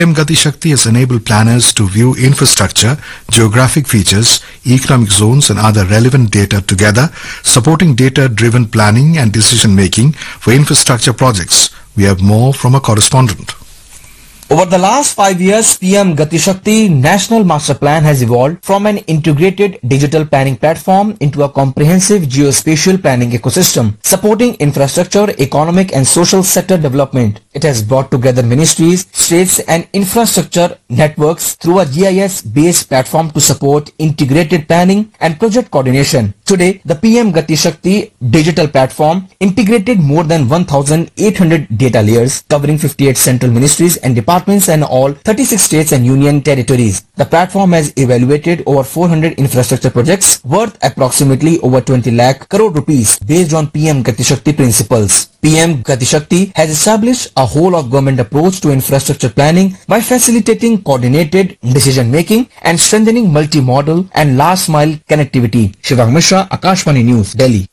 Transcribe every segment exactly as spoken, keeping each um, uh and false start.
P M Gati Shakti has enabled planners to view infrastructure, geographic features, economic zones and other relevant data together, supporting data-driven planning and decision-making for infrastructure projects. We have more from a correspondent. Over the last five years, P M Gati Shakti National Master Plan has evolved from an integrated digital planning platform into a comprehensive geospatial planning ecosystem, supporting infrastructure, economic and social sector development. It has brought together ministries, states and infrastructure networks through a G I S-based platform to support integrated planning and project coordination. Today, the P M Gati Shakti digital platform integrated more than one thousand eight hundred data layers covering fifty-eight central ministries and departments and all thirty-six states and union territories. The platform has evaluated over four hundred infrastructure projects worth approximately over twenty lakh crore rupees based on P M Gati Shakti principles. P M Gati Shakti has established a whole of government approach to infrastructure planning by facilitating coordinated decision making and strengthening multi-modal and last mile connectivity. Shivang Mishra, Akashvani News, Delhi.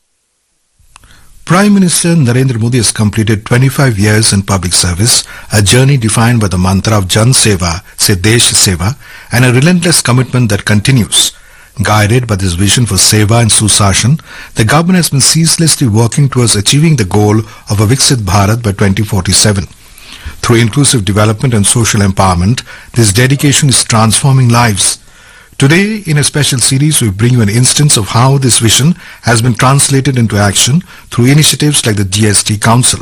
Prime Minister Narendra Modi has completed twenty-five years in public service, a journey defined by the mantra of Jan Seva, Se Desh Seva, and a relentless commitment that continues. Guided by this vision for Seva and Susashan, the government has been ceaselessly working towards achieving the goal of a Viksit Bharat by twenty forty-seven. Through inclusive development and social empowerment, this dedication is transforming lives. Today, in a special series, we bring you an instance of how this vision has been translated into action through initiatives like the G S T Council.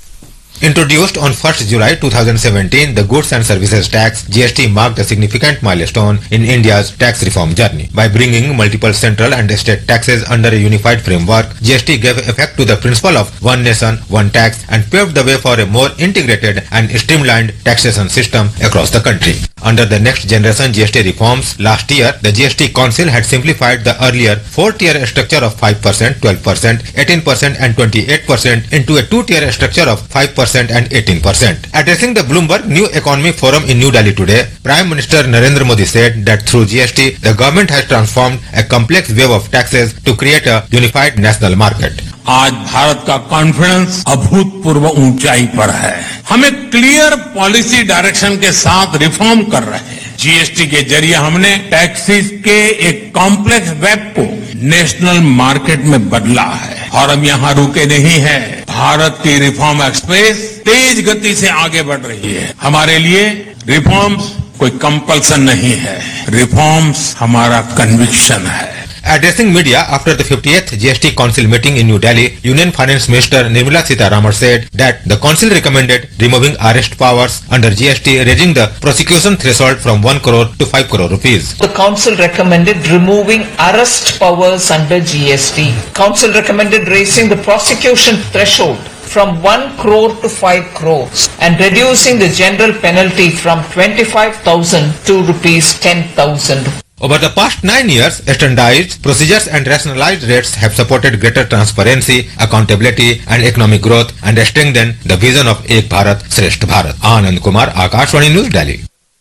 Introduced on first of July two thousand seventeen, the Goods and Services Tax G S T marked a significant milestone in India's tax reform journey. By bringing multiple central and state taxes under a unified framework, G S T gave effect to the principle of one nation, one tax and paved the way for a more integrated and streamlined taxation system across the country. Under the next generation G S T reforms, last year, the G S T Council had simplified the earlier four-tier structure of five percent, twelve percent, eighteen percent and twenty-eight percent into a two-tier structure of five percent and eighteen percent. Addressing the Bloomberg New Economy Forum in New Delhi today, Prime Minister Narendra Modi said that through G S T, the government has transformed a complex wave of taxes to create a unified national market. आज भारत का confidence अभूतपूर्व ऊंचाई पर है. हम एक clear policy direction के साथ रिफॉर्म कर रहे हैं. जीएसटी के जरिए हमने टैक्सेस के एक कॉम्प्लेक्स वेब को नेशनल मार्केट में बदला है और हम यहाँ रुके नहीं हैं. भारत की रिफॉर्म एक्सप्रेस तेज गति से आगे बढ़ रही है. हमारे लिए रिफॉर्म्स कोई कंपल्सन नहीं है. रिफॉर्म्स हमारा कन्विक्शन है. Addressing media after the fiftieth G S T Council meeting in New Delhi, Union Finance Minister Nirmala Sitharaman said that the Council recommended removing arrest powers under G S T, raising the prosecution threshold from one crore to five crore rupees. The Council recommended removing arrest powers under G S T. Council recommended raising the prosecution threshold from one crore to five crores and reducing the general penalty from twenty-five thousand to rupees ten thousand. Over the past nine years, standardized procedures and rationalized rates have supported greater transparency, accountability and economic growth and strengthened the vision of Ek Bharat, Shresth Bharat. Anand Kumar, Akashvani News, Delhi.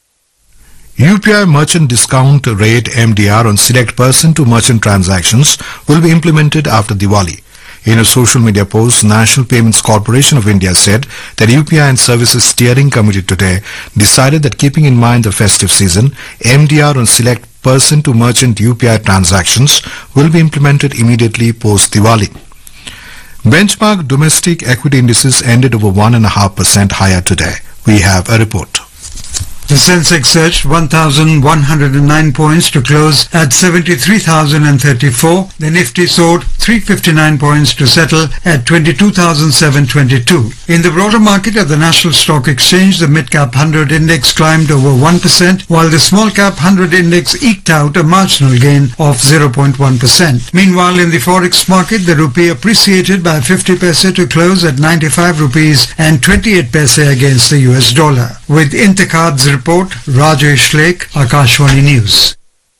U P I merchant discount rate M D R on select person-to-merchant transactions will be implemented after Diwali. In a social media post, National Payments Corporation of India said that U P I and Services Steering Committee today decided that keeping in mind the festive season, M D R on select person-to-merchant U P I transactions will be implemented immediately post-Diwali. Benchmark domestic equity indices ended over one point five percent higher today. We have a report. The Sensex surged one thousand one hundred nine points to close at seventy-three thousand thirty-four. The Nifty soared three hundred fifty-nine points to settle at twenty-two thousand seven hundred twenty-two. In the broader market at the National Stock Exchange, the Mid-Cap one hundred Index climbed over one percent, while the Small-Cap one hundred Index eked out a marginal gain of zero point one percent. Meanwhile, in the Forex market, the rupee appreciated by fifty paise to close at ninety-five rupees and twenty-eight paise against the U S dollar. With Intercard's report, Rajesh Lake, Akashvani News.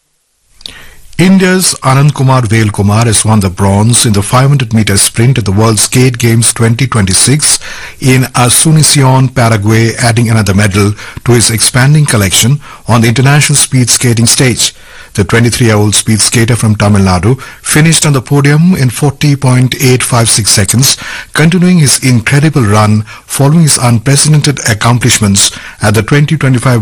India's Anand Kumar Velkumar has won the bronze in the five hundred meter sprint at the World Skate Games twenty twenty-six in Asunción, Paraguay, adding another medal to his expanding collection on the international speed skating stage. The twenty-three-year-old speed skater from Tamil Nadu finished on the podium in forty point eight five six seconds, continuing his incredible run following his unprecedented accomplishments at the twenty twenty-five